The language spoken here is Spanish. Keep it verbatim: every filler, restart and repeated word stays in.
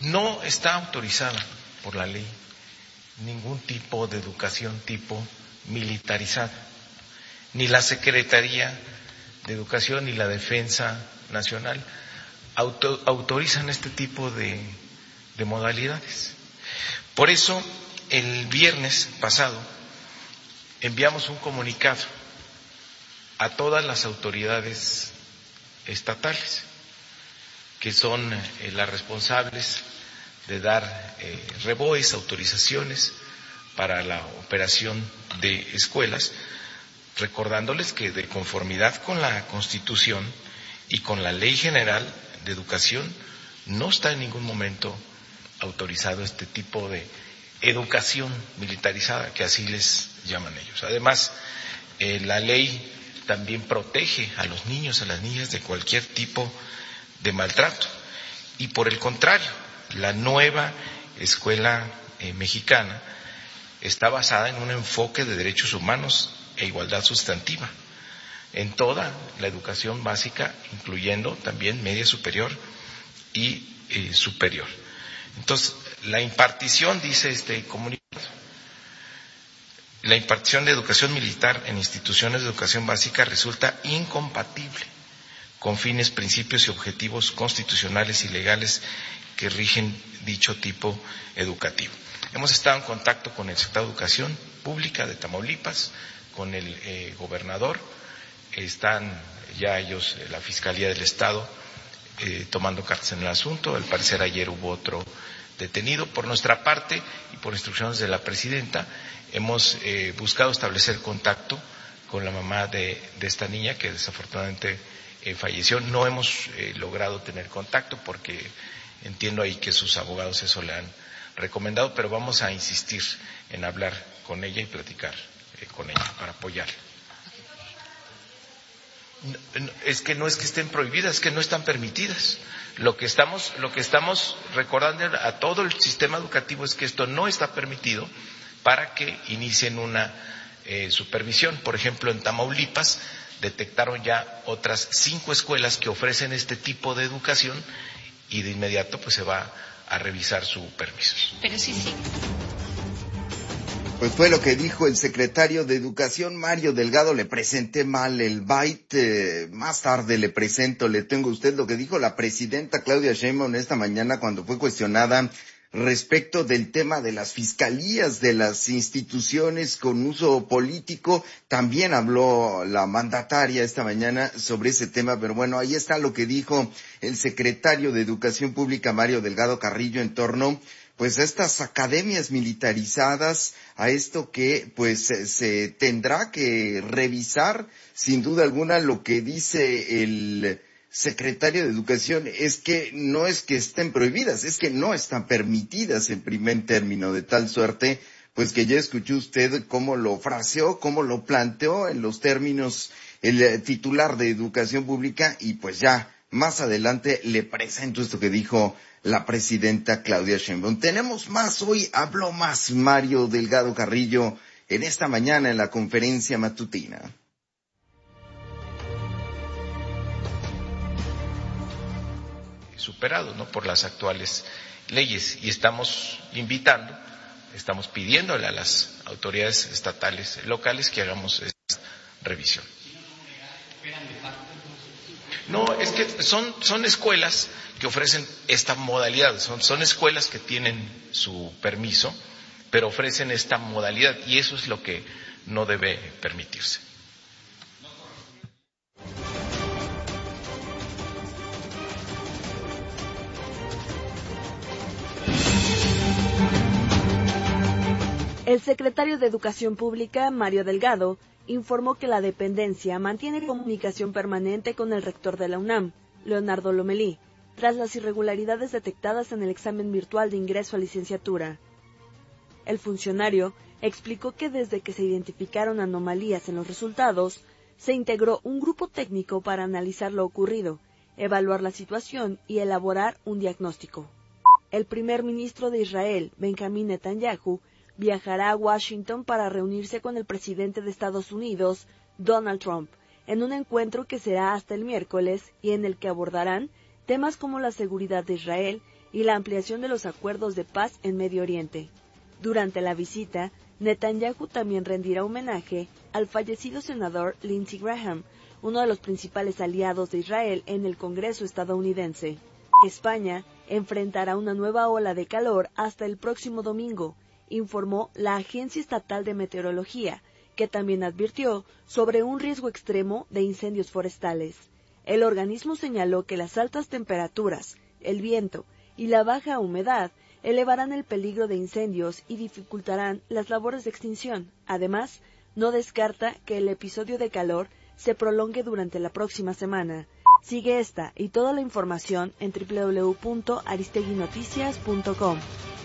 No está autorizada por la ley ningún tipo de educación tipo militarizada, ni la Secretaría de Educación ni la Defensa Nacional auto, autorizan este tipo de, de modalidades. Por eso, el viernes pasado enviamos un comunicado a todas las autoridades estatales, que son eh, las responsables de dar eh, reboes, autorizaciones para la operación de escuelas, recordándoles que de conformidad con la Constitución y con la Ley General de Educación no está en ningún momento autorizado este tipo de educación militarizada, que así les llaman ellos. Además, eh, la ley también protege a los niños, a las niñas de cualquier tipo de maltrato. Y por el contrario, la nueva escuela eh, mexicana está basada en un enfoque de derechos humanos e igualdad sustantiva en toda la educación básica, incluyendo también media superior y eh, superior. Entonces, la impartición, dice este comunicado, la impartición de educación militar en instituciones de educación básica resulta incompatible con fines, principios y objetivos constitucionales y legales que rigen dicho tipo educativo. Hemos estado en contacto con el secretario de Educación Pública de Tamaulipas, con el eh, gobernador, están ya ellos, la Fiscalía del Estado, eh, tomando cartas en el asunto. Al parecer ayer hubo otro detenido. Por nuestra parte y por instrucciones de la presidenta, hemos eh, buscado establecer contacto con la mamá de, de esta niña que desafortunadamente eh, falleció. No hemos eh, logrado tener contacto porque entiendo ahí que sus abogados eso le han recomendado, pero vamos a insistir en hablar con ella y platicar eh, con ella para apoyarla. No, no, es que no es que estén prohibidas, es que no están permitidas. Lo que estamos, lo que estamos recordando a todo el sistema educativo es que esto no está permitido para que inicien una eh, supervisión. Por ejemplo, en Tamaulipas detectaron ya otras cinco escuelas que ofrecen este tipo de educación y de inmediato pues se va a revisar su permiso. Pero sí, sí. Pues fue lo que dijo el secretario de Educación, Mario Delgado. Le presenté mal el byte, eh, más tarde le presento, le tengo a usted lo que dijo la presidenta Claudia Sheinbaum esta mañana cuando fue cuestionada respecto del tema de las fiscalías de las instituciones con uso político. También habló la mandataria esta mañana sobre ese tema, pero bueno, ahí está lo que dijo el secretario de Educación Pública, Mario Delgado Carrillo, en torno pues a estas academias militarizadas, a esto que pues se, se tendrá que revisar sin duda alguna. Lo que dice el secretario de Educación es que no es que estén prohibidas, es que no están permitidas en primer término, de tal suerte pues que ya escuchó usted cómo lo fraseó, cómo lo planteó en los términos el titular de Educación Pública, y pues ya más adelante le presento esto que dijo la presidenta Claudia Sheinbaum. Tenemos más, hoy habló más Mario Delgado Carrillo en esta mañana en la conferencia matutina. Superado, ¿no?, por las actuales leyes, y estamos invitando, estamos pidiéndole a las autoridades estatales, locales, que hagamos esta revisión. No, es que son, son escuelas que ofrecen esta modalidad, son, son escuelas que tienen su permiso, pero ofrecen esta modalidad, y eso es lo que no debe permitirse. El secretario de Educación Pública, Mario Delgado, informó que la dependencia mantiene comunicación permanente con el rector de la UNAM, Leonardo Lomelí, tras las irregularidades detectadas en el examen virtual de ingreso a licenciatura. El funcionario explicó que desde que se identificaron anomalías en los resultados, se integró un grupo técnico para analizar lo ocurrido, evaluar la situación y elaborar un diagnóstico. El primer ministro de Israel, Benjamín Netanyahu, viajará a Washington para reunirse con el presidente de Estados Unidos, Donald Trump, en un encuentro que será hasta el miércoles y en el que abordarán temas como la seguridad de Israel y la ampliación de los acuerdos de paz en Medio Oriente. Durante la visita, Netanyahu también rendirá homenaje al fallecido senador Lindsey Graham, uno de los principales aliados de Israel en el Congreso estadounidense. España enfrentará una nueva ola de calor hasta el próximo domingo, informó la Agencia Estatal de Meteorología, que también advirtió sobre un riesgo extremo de incendios forestales. El organismo señaló que las altas temperaturas, el viento y la baja humedad elevarán el peligro de incendios y dificultarán las labores de extinción. Además, no descarta que el episodio de calor se prolongue durante la próxima semana. Sigue esta y toda la información en doble u doble u doble u punto aristegui noticias punto com.